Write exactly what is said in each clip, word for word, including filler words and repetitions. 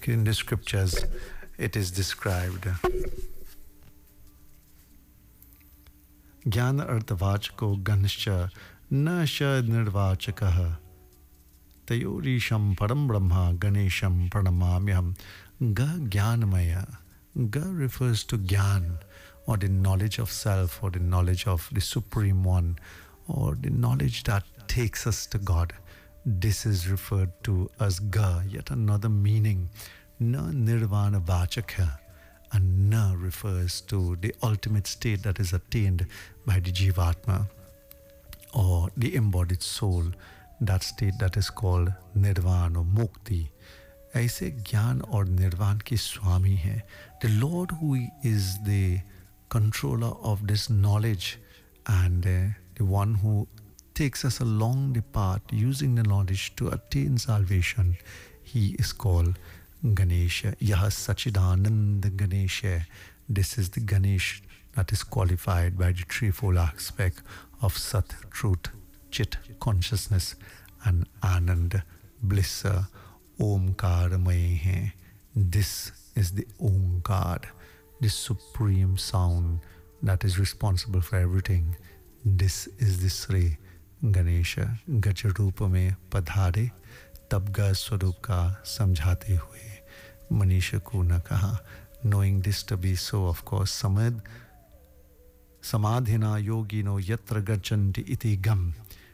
In the scriptures, it is described. Jnana artavachako ganascha na sha nirvachakah tayorisham param brahma ganesham pranamamyam. Ga Jnanamaya. Ga refers to Jnan, or the knowledge of self, or the knowledge of the Supreme One, or the knowledge that takes us to God. This is referred to as Ga, yet another meaning. Na nirvana vachaka, and Na refers to the ultimate state that is attained by the Jivatma, or the embodied soul, that state that is called Nirvana or Mukti. ऐसे ज्ञान और निर्वाण के स्वामी हैं. The Lord who is the controller of this knowledge and uh, the one who takes us along the path using the knowledge to attain salvation, he is called Ganesha. Yah Sachidanand Ganesha. This is the Ganesh that is qualified by the threefold aspect of Sat, truth, Chit, consciousness, and Anand, bliss. Omkaramaye hai. This is the Omkar, the supreme sound that is responsible for everything. This is the Sri Ganesha. Gaj रूप में पधारे तब गा स्वरूप का समझाते हुए मनीष को न कहा. Knowing this to be so, of course, samad samadhina yogino yatra gachanti iti gam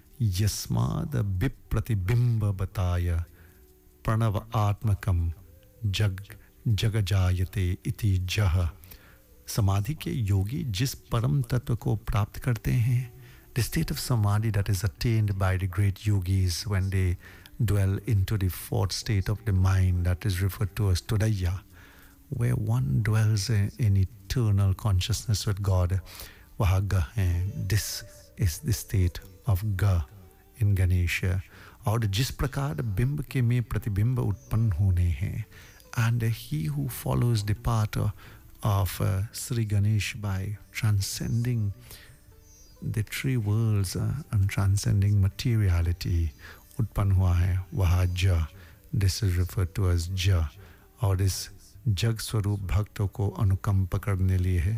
yasmad bipratibimba bataya Pranav आत्मकम जग जगजायते इति जह. समाधि के योगी जिस परम तत्व को प्राप्त करते हैं, the state of samadhi that is attained by the great yogis when they dwell into the fourth state of the mind that is referred to as Tudaya, where one dwells in eternal consciousness with God. वह ग है. This is the state of Ga in Ganesha. और जिस प्रकार बिंब के में प्रतिबिंब उत्पन्न होने हैं, and he who follows the path of uh, Sri Ganesh by transcending the three worlds uh, and transcending materiality उत्पन्न हुआ है, वह ज. This is referred to as j. और इस जग स्वरूप भक्तों को अनुकंप करने लिए है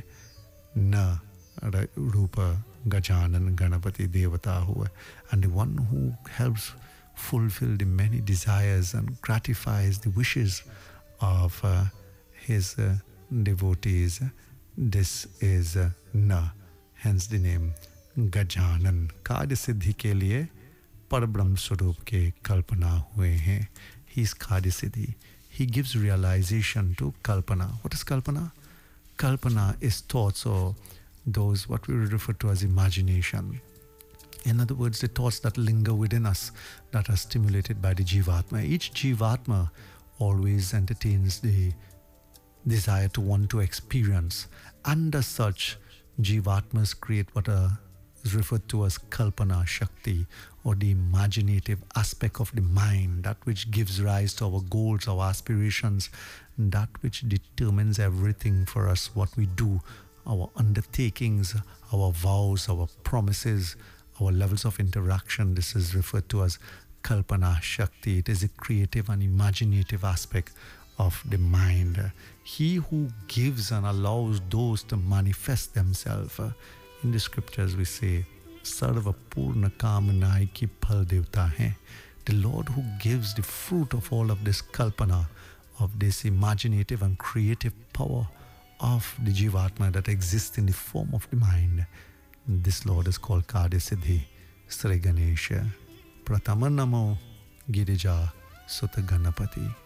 न रूप गजानन गणपति देवता हुआ. And the one who helps fulfill the many desires and gratifies the wishes of uh, his uh, devotees. This is uh, Na, hence the name Gajanan. कार्य सिद्धि के लिए परब्रह्म स्वरूप के कल्पना हुए हैं. He is कार्य सिद्धि. He gives realization to Kalpana. What is Kalpana? Kalpana is thoughts, or those what we refer to as imagination. In other words, the thoughts that linger within us, that are stimulated by the Jivatma. Each Jivatma always entertains the desire to want to experience. And as such, Jivatmas create what are, is referred to as Kalpana Shakti, or the imaginative aspect of the mind, that which gives rise to our goals, our aspirations, that which determines everything for us, what we do, our undertakings, our vows, our promises, our levels of interaction. This is referred to as Kalpana Shakti. It is a creative and imaginative aspect of the mind. He who gives and allows those to manifest themselves. In the scriptures we say, Sarva Purna Kamanai ki phal devta hai. The Lord who gives the fruit of all of this Kalpana, of this imaginative and creative power of the Jivatma that exists in the form of the mind. This Lord is called Karya Siddhi, Sri Ganesha. Pratama Namo Girija Sutta Ganapati.